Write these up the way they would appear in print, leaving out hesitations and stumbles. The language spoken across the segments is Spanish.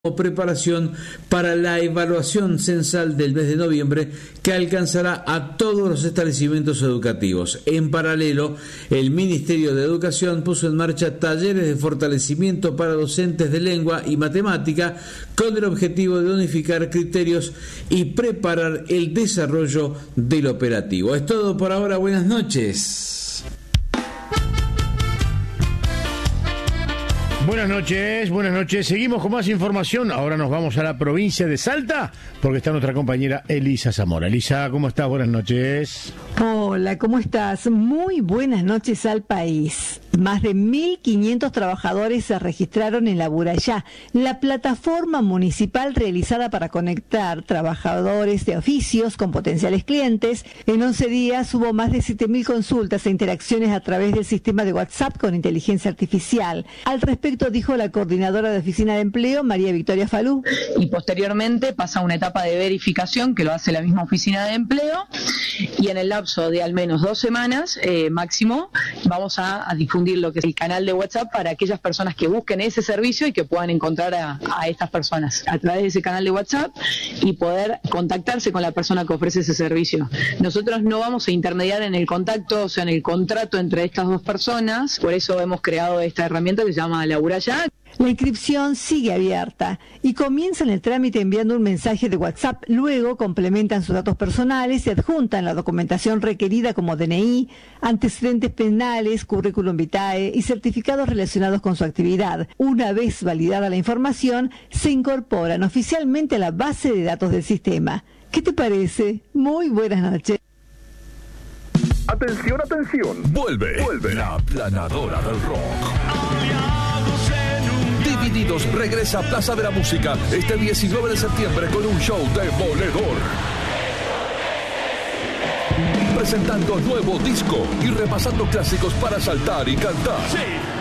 o preparación para la evaluación censal del mes de noviembre que alcanzará a todos los establecimientos educativos. En paralelo, el Ministerio de Educación puso en marcha talleres de fortalecimiento para docentes de lengua y matemática con el objetivo de unificar criterios y preparar el desarrollo del operativo. Es todo por ahora, buenas noches. Buenas noches. Seguimos con más información. Ahora nos vamos a la provincia de Salta porque está nuestra compañera Elisa Zamora. Elisa, ¿cómo estás? Buenas noches. Hola, ¿cómo estás? Muy buenas noches al país. Más de 1.500 trabajadores se registraron en la Burayá, la plataforma municipal realizada para conectar trabajadores de oficios con potenciales clientes. En 11 días hubo más de 7.000 consultas e interacciones a través del sistema de WhatsApp con inteligencia artificial. Al respecto dijo la coordinadora de Oficina de Empleo, María Victoria Falú. Y posteriormente pasa una etapa de verificación que lo hace la misma Oficina de Empleo, y en el lapso de al menos 2 semanas máximo vamos a difundir lo que es el canal de WhatsApp para aquellas personas que busquen ese servicio y que puedan encontrar a estas personas a través de ese canal de WhatsApp y poder contactarse con la persona que ofrece ese servicio. Nosotros no vamos a intermediar en el contacto, o sea, en el contrato entre estas dos personas, por eso hemos creado esta herramienta que se llama La Burayá. La inscripción sigue abierta y comienzan el trámite enviando un mensaje de WhatsApp, luego complementan sus datos personales y adjuntan la documentación requerida como DNI, antecedentes penales, currículum vitae y certificados relacionados con su actividad. Una vez validada la información, se incorporan oficialmente a la base de datos del sistema. ¿Qué te parece? Muy buenas noches. Atención. Vuelve la Planadora del Rock. Divididos regresa a Plaza de la Música este 19 de septiembre con un show demoledor. Presentando nuevo disco y repasando clásicos para saltar y cantar. Sí.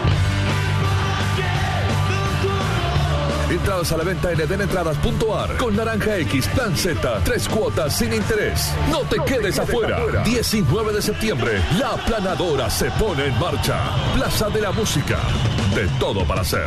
Entradas a la venta en edenentradas.ar con Naranja X, Plan Z, 3 cuotas sin interés. No te quedes afuera. 19 de septiembre, la Planadora se pone en marcha. Plaza de la Música. De todo para hacer.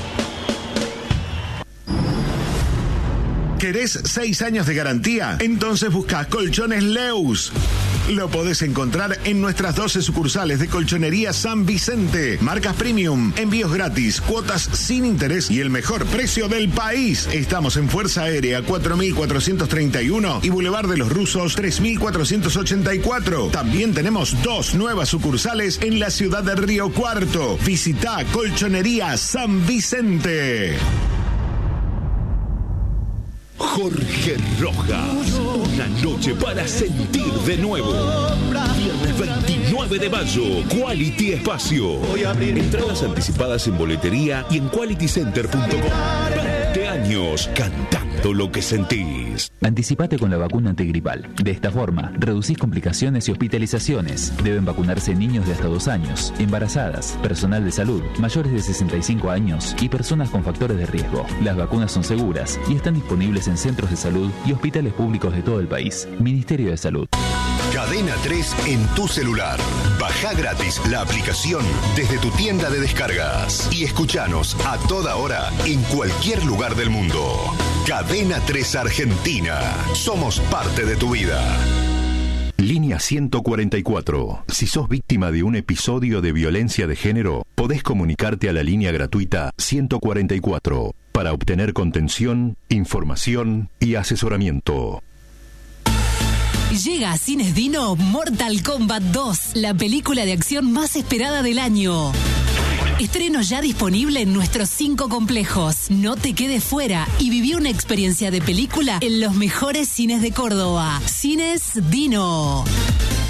¿Querés 6 años de garantía? Entonces busca Colchones Leus. Lo podés encontrar en nuestras 12 sucursales de Colchonería San Vicente. Marcas premium, envíos gratis, cuotas sin interés y el mejor precio del país. Estamos en Fuerza Aérea 4431 y Boulevard de los Rusos 3484. También tenemos 2 nuevas sucursales en la ciudad de Río Cuarto. Visita Colchonería San Vicente. Jorge Rojas, una noche para sentir de nuevo. Viernes 29 de mayo, Quality Espacio. Entradas anticipadas en boletería y en qualitycenter.com. 20 años cantando lo que sentís. Anticipate con la vacuna antigripal. De esta forma, reducís complicaciones y hospitalizaciones. Deben vacunarse niños de hasta 2 años, embarazadas, personal de salud, mayores de 65 años y personas con factores de riesgo. Las vacunas son seguras y están disponibles en centros de salud y hospitales públicos de todo el país. Ministerio de Salud. Cadena 3 en tu celular. Baja gratis la aplicación desde tu tienda de descargas y escuchanos a toda hora en cualquier lugar del mundo. Cadena 3 Argentina. Somos parte de tu vida. Línea 144. Si sos víctima de un episodio de violencia de género, podés comunicarte a la línea gratuita 144 para obtener contención, información y asesoramiento. Llega a Cines Dino Mortal Kombat 2, la película de acción más esperada del año. Estreno ya disponible en nuestros 5 complejos. No te quedes fuera y viví una experiencia de película en los mejores cines de Córdoba. Cines Dino.